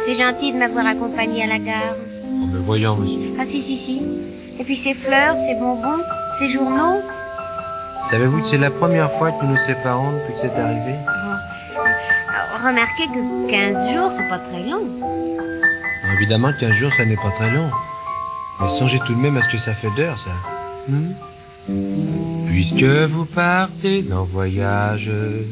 C'est gentil de m'avoir accompagné à la gare. Oh, mais voyons, monsieur. Ah si. Et puis ces fleurs, ces bonbons, ces journaux. Savez-vous que c'est la première fois que nous nous séparons depuis que c'est arrivé? Alors, remarquez que 15 jours, c'est pas très long. Alors, évidemment, 15 jours, ça n'est pas très long. Mais songez tout de même à ce que ça fait d'heures, ça. Puisque vous partez en voyage...